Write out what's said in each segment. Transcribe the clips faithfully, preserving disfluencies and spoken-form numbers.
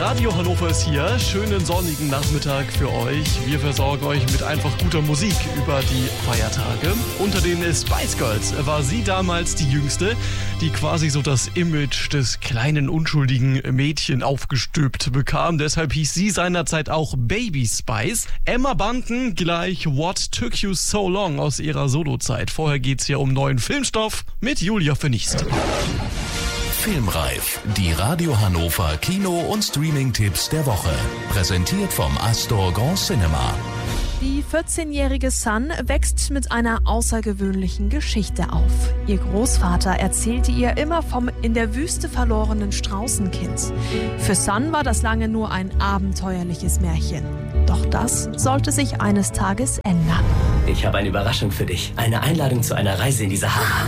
Radio Hannover ist hier. Schönen sonnigen Nachmittag für euch. Wir versorgen euch mit einfach guter Musik über die Feiertage. Unter den Spice Girls war sie damals die Jüngste, die quasi so das Image des kleinen, unschuldigen Mädchen aufgestülpt bekam. Deshalb hieß sie seinerzeit auch Baby Spice. Emma Bunton gleich What Took You So Long aus ihrer Solozeit. Vorher geht's hier um neuen Filmstoff mit Julia Verniest. Filmreif, die Radio Hannover Kino- und Streaming-Tipps der Woche. Präsentiert vom Astor Grand Cinema. Die vierzehnjährige Sun wächst mit einer außergewöhnlichen Geschichte auf. Ihr Großvater erzählte ihr immer vom in der Wüste verlorenen Straußenkind. Für Sun war das lange nur ein abenteuerliches Märchen. Doch das sollte sich eines Tages ändern. Ich habe eine Überraschung für dich. Eine Einladung zu einer Reise in die Sahara.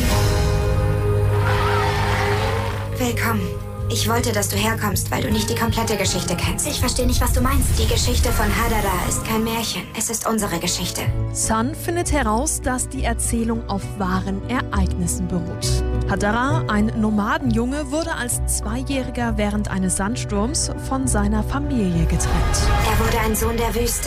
Willkommen. Ich wollte, dass du herkommst, weil du nicht die komplette Geschichte kennst. Ich verstehe nicht, was du meinst. Die Geschichte von Hadara ist kein Märchen. Es ist unsere Geschichte. Sun findet heraus, dass die Erzählung auf wahren Ereignissen beruht. Hadara, ein Nomadenjunge, wurde als Zweijähriger während eines Sandsturms von seiner Familie getrennt. Er wurde ein Sohn der Wüste.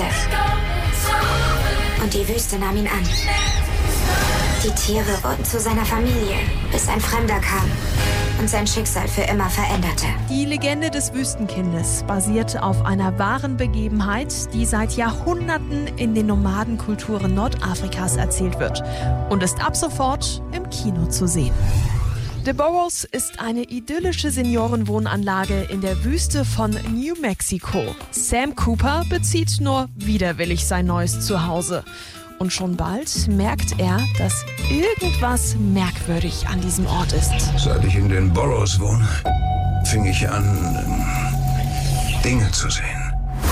Und die Wüste nahm ihn an. Die Tiere wurden zu seiner Familie, bis ein Fremder kam und sein Schicksal für immer veränderte. Die Legende des Wüstenkindes basiert auf einer wahren Begebenheit, die seit Jahrhunderten in den Nomadenkulturen Nordafrikas erzählt wird und ist ab sofort im Kino zu sehen. The Burrows ist eine idyllische Seniorenwohnanlage in der Wüste von New Mexico. Sam Cooper bezieht nur widerwillig sein neues Zuhause. Und schon bald merkt er, dass irgendwas merkwürdig an diesem Ort ist. Seit ich in den Burrows wohne, fing ich an, Dinge zu sehen.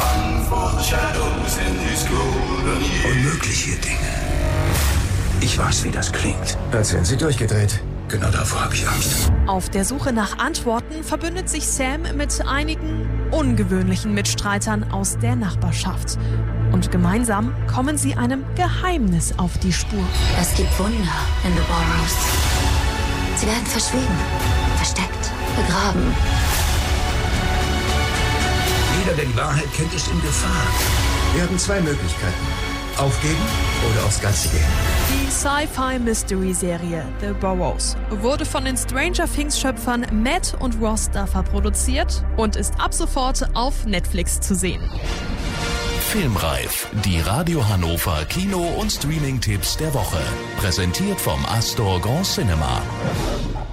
Unmögliche Dinge. Ich weiß, wie das klingt. Als wären sie durchgedreht. Genau davor habe ich Angst. Auf der Suche nach Antworten verbündet sich Sam mit einigen ungewöhnlichen Mitstreitern aus der Nachbarschaft. Und gemeinsam kommen sie einem Geheimnis auf die Spur. Es gibt Wunder in The Burrows. Sie werden verschwiegen, versteckt, begraben. Jeder, der die Wahrheit kennt, ist in Gefahr. Wir haben zwei Möglichkeiten. Aufgeben oder aufs Ganze gehen. Die Sci-Fi-Mystery-Serie The Burrows wurde von den Stranger Things-Schöpfern Matt und Ross Duffer produziert und ist ab sofort auf Netflix zu sehen. Filmreif, die Radio Hannover Kino- und Streaming-Tipps der Woche. Präsentiert vom Astor Grand Cinema.